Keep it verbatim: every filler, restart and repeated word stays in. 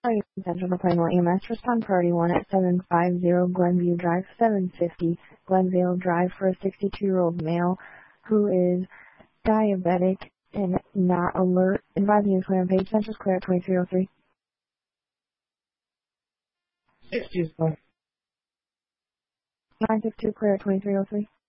Are you Central to Plano E M S? Respond priority one at seven five zero Glenview Drive, seven fifty Glenvale Drive for a sixty-two-year-old male who is diabetic and not alert. Advising you clear on page. Central's clear at twenty-three oh three. Excuse me. nine six two clear at twenty-three oh three.